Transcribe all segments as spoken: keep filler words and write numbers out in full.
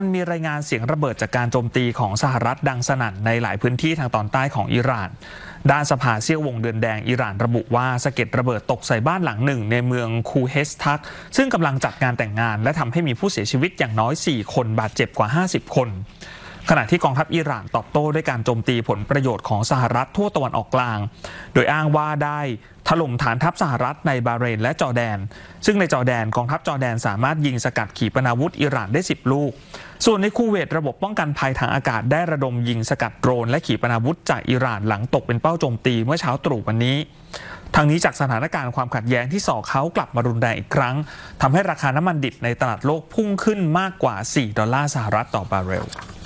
มีรายงานเสียงระเบิดจากการโจมตีของสหรัฐดังสนั่นในหลายพื้นที่ทางตอนใต้ของอิหร่านด้านสภาเซี่ยววงเดือนแดงอิหร่านระบุว่าสะเก็ดระเบิดตกใส่บ้านหลังหนึ่งในเมืองคูเฮสทักซึ่งกำลังจัดงานแต่งงานและทำให้มีผู้เสียชีวิตอย่างน้อยสี่คนบาดเจ็บกว่าห้าสิบคนขณะที่กองทัพอิหร่านตอบโต้ด้วยการโจมตีผลประโยชน์ของสหรัฐทั่วตะวันออกกลางโดยอ้างว่าได้ถล่มฐานทัพสหรัฐในบาห์เรนและจอร์แดนซึ่งในจอร์แดนกองทัพจอร์แดนสามารถยิงสกัดขีปนาวุธอิหร่านได้สิบลูกส่วนในคูเวตระบบป้องกันภัยทางอากาศได้ระดมยิงสกัดโดรนและขีปนาวุธจากอิหร่านหลังตกเป็นเป้าโจมตีเมื่อเช้าตรู่วันนี้ทางนี้จากสถานการณ์ความขัดแย้งที่ส่อเขากลับมารุนแรงอีกครั้งทำให้ราคาน้ำมันดิบในตลาดโลกพุ่งขึ้นมากกว่าสี่ดอลลาร์สหรัฐต่อบาร์เรล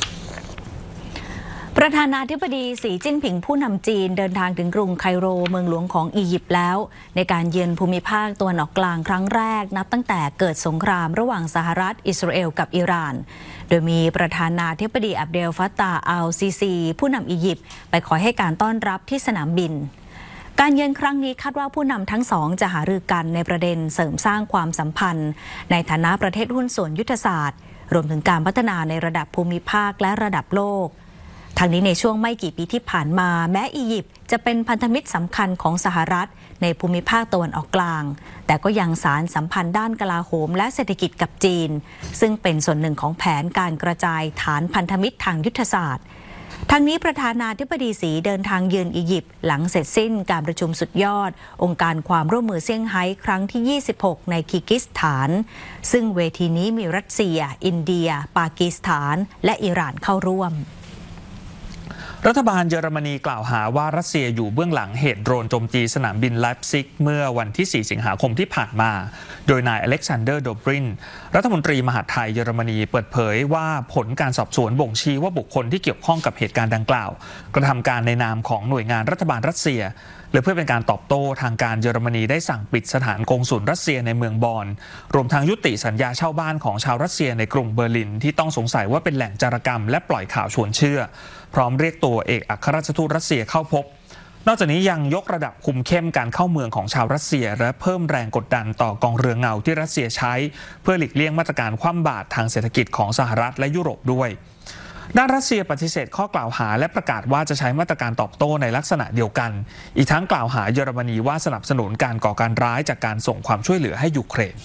ประธานาธิบดีสีจิ้นผิงผู้นำจีนเดินทางถึงกรุงไคโรเมืองหลวงของอียิปต์แล้วในการเยือนภูมิภาคตะวันออกกลางครั้งแรกนับตั้งแต่เกิดสงครามระหว่างสหรัฐอิสราเอลกับอิหร่านโดยมีประธานาธิบดีอับเดลฟัตตาห์อัลซีซีผู้นำอียิปต์ไปขอให้การต้อนรับที่สนามบินการเยือนครั้งนี้คาดว่าผู้นำทั้งสองจะหารือกันในประเด็นเสริมสร้างความสัมพันธ์ในฐานะประเทศหุ้นส่วนยุทธศาสตร์รวมถึงการพัฒนาในระดับภูมิภาคและระดับโลกทางนี้ในช่วงไม่กี่ปีที่ผ่านมาแม้อียิปต์จะเป็นพันธมิตรสำคัญของสหรัฐในภูมิภาคตะวันออกกลางแต่ก็ยังสานสัมพันธ์ด้านกลาโหมและเศรษฐกิจกับจีนซึ่งเป็นส่วนหนึ่งของแผนการกระจายฐานพันธมิตรทางยุทธศาสตร์ทางนี้ประธานาธิบดีสีเดินทางเยือนอียิปต์หลังเสร็จสิ้นการประชุมสุดยอดองค์การความร่วมมือเซี่ยงไฮ้ครั้งที่ยี่สิบหกในคีร์กิสถานซึ่งเวทีนี้มีรัสเซียอินเดียปากีสถานและอิหร่านเข้าร่วมรัฐบาลเยอรมนีกล่าวหาว่ารัสเซียอยู่เบื้องหลังเหตุโดรนโจมตีสนามบินไลป์ซิกเมื่อวันที่สี่สิงหาคมที่ผ่านมาโดยนายอเล็กซานเดอร์โดบรินรัฐมนตรีมหาดไทยเยอรมนีเปิดเผยว่าผลการสอบสวนบ่งชี้ว่าบุคคลที่เกี่ยวข้องกับเหตุการณ์ดังกล่าวกระทำการในนามของหน่วยงานรัฐบาลรัสเซียและเพื่อเป็นการตอบโต้ทางการเยอรมนีได้สั่งปิดสถานกงสุลรัสเซียในเมืองบอนรวมทั้งยุติสัญญาเช่าบ้านของชาวรัสเซียในกรุงเบอร์ลินที่ต้องสงสัยว่าเป็นแหล่งจารกรรมและปล่อยข่าวชวนเชื่อพร้อมเรียกตัวเอกอัครราชทูตรัสเซียเข้าพบนอกจากนี้ยังยกระดับคุมเข้มการเข้าเมืองของชาวรัสเซียและเพิ่มแรงกดดันต่อกองเรือเงาที่รัสเซียใช้เพื่อหลีกเลี่ยงมาตรการคว่ำบาตรทางเศรษฐกิจของสหรัฐและยุโรปด้วยด้านรัสเซียปฏิเสธข้อกล่าวหาและประกาศว่าจะใช้มาตรการตอบโต้ในลักษณะเดียวกันอีกทั้งกล่าวหาเยอรมนีว่าสนับสนุนการก่อการร้ายจากการส่งความช่วยเหลือให้ยูเครน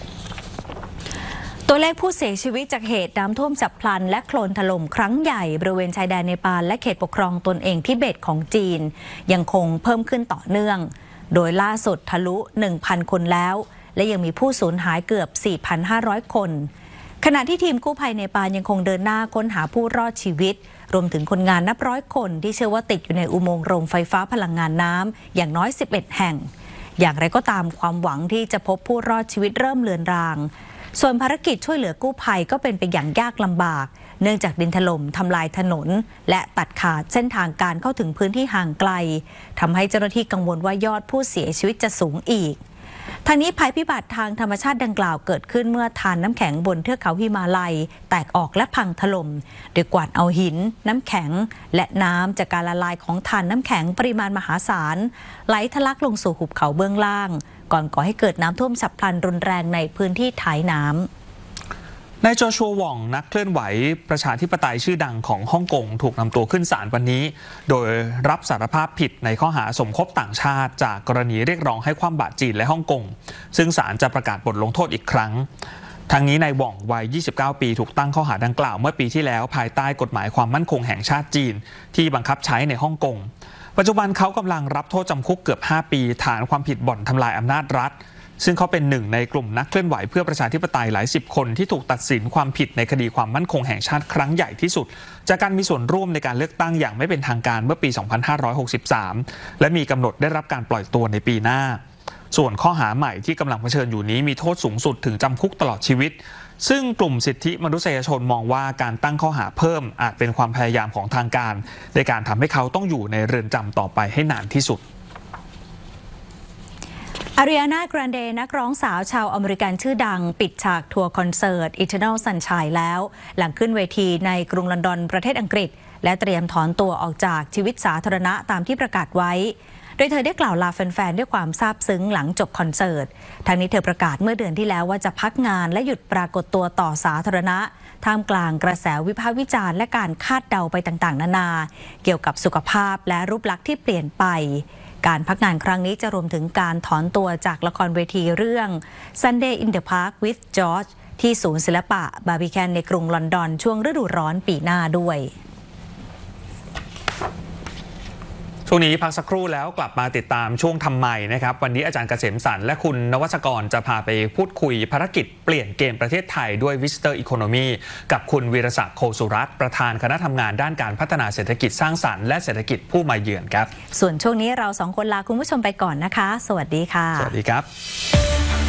ตัวเลขผู้เสียชีวิตจากเหตุน้ำท่วมฉับพลันและโคลนถล่มครั้งใหญ่บริเวณชายแดนเนปาลและเขตปกครองตนเองทิเบตของจีนยังคงเพิ่มขึ้นต่อเนื่องโดยล่าสุดทะลุ หนึ่งพัน คนแล้วและยังมีผู้สูญหายเกือบ สี่พันห้าร้อย คนขณะที่ทีมกู้ภัยเนปาลยังคงเดินหน้าค้นหาผู้รอดชีวิตรวมถึงคนงานนับร้อยคนที่เชื่อว่าติดอยู่ในอุโมงค์โรงไฟฟ้าพลังงานน้ำอย่างน้อยสิบเอ็ดแห่งอย่างไรก็ตามความหวังที่จะพบผู้รอดชีวิตเริ่มเลือนรางส่วนภารกิจช่วยเหลือกู้ภัยก็เป็นไปอย่างยากลำบากเนื่องจากดินถล่มทำลายถนนและตัดขาดเส้นทางการเข้าถึงพื้นที่ห่างไกลทำให้เจ้าหน้าที่กังวลว่ายอดผู้เสียชีวิตจะสูงอีกทางนี้ภัยพิบัติทางธรรมชาติดังกล่าวเกิดขึ้นเมื่อทานน้ำแข็งบนเทือกเขาหิมาลัยแตกออกและพังถล่มโดยกวาดเอาหินน้ำแข็งและน้ำจากการละลายของทานน้ำแข็งปริมาณมหาศาลไหลทะลักลงสู่หุบเขาเบื้องล่างก่อนก่อให้เกิดน้ำท่วมฉับพลันรุนแรงในพื้นที่ท้ายน้ำนายโจชัวหว่องนักเคลื่อนไหวประชาธิปไตยชื่อดังของฮ่องกงถูกนำตัวขึ้นศาลวันนี้โดยรับสารภาพผิดในข้อหาสมคบต่างชาติจากกรณีเรียกร้องให้คว่ำบาตรจีนและฮ่องกงซึ่งศาลจะประกาศบทลงโทษอีกครั้งทางนี้นายหว่องวัยยี่สิบเก้าปีถูกตั้งข้อหาดังกล่าวเมื่อปีที่แล้วภายใต้กฎหมายความมั่นคงแห่งชาติจีนที่บังคับใช้ในฮ่องกงปัจจุบันเขากำลังรับโทษจำคุกเกือบห้าปีฐานความผิดบ่อนทำลายอำนาจรัฐซึ่งเขาเป็นหนึ่งในกลุ่มนักเคลื่อนไหวเพื่อประชาธิปไตยหลายสิบคนที่ถูกตัดสินความผิดในคดีความมั่นคงแห่งชาติครั้งใหญ่ที่สุดจากการมีส่วนร่วมในการเลือกตั้งอย่างไม่เป็นทางการเมื่อปี สองพันห้าร้อยหกสิบสาม และมีกำหนดได้รับการปล่อยตัวในปีหน้าส่วนข้อหาใหม่ที่กำลังเผชิญอยู่นี้มีโทษสูงสุดถึงจำคุกตลอดชีวิตซึ่งกลุ่มสิทธิมนุษยชนมองว่าการตั้งข้อหาเพิ่มอาจเป็นความพยายามของทางการในการทำให้เขาต้องอยู่ในเรือนจำต่อไปให้นานที่สุดอาริอานา แกรนเด นักร้องสาวชาวอเมริกันชื่อดังปิดฉากทัวร์คอนเสิร์ต Eternal Sunshine แล้วหลังขึ้นเวทีในกรุงลอนดอนประเทศอังกฤษและเตรียมถอนตัวออกจากชีวิตสาธารณะตามที่ประกาศไว้โดยเธอได้กล่าวลาแฟนๆด้วยความซาบซึ้งหลังจบคอนเสิร์ตทางนี้เธอประกาศเมื่อเดือนที่แล้วว่าจะพักงานและหยุดปรากฏตัวต่อสาธารณะท่ามกลางกระแสวิพากษ์วิจารณ์และการคาดเดาไปต่างๆนานาเกี่ยวกับสุขภาพและรูปลักษณ์ที่เปลี่ยนไปการพักงานครั้งนี้จะรวมถึงการถอนตัวจากละครเวทีเรื่อง Sunday in the Park with George ที่ศูนย์ศิลปะบาร์บิแคนในกรุงลอนดอนช่วงฤดูร้อนปีหน้าด้วยช่วงนี้พักสักครู่แล้วกลับมาติดตามช่วงทำไมนะครับวันนี้อาจารย์เกษมสรรและคุณนวัชกรจะพาไปพูดคุยภารกิจเปลี่ยนเกมประเทศไทยด้วย Visitor Economy กับคุณวีรศักดิ์โคสุรัตน์ประธานคณะทำงานด้านการพัฒนาเศรษฐกิจสร้างสรรค์และเศรษฐกิจผู้มาเยือนครับส่วนช่วงนี้เราสองคนลาคุณผู้ชมไปก่อนนะคะสวัสดีค่ะสวัสดีครับ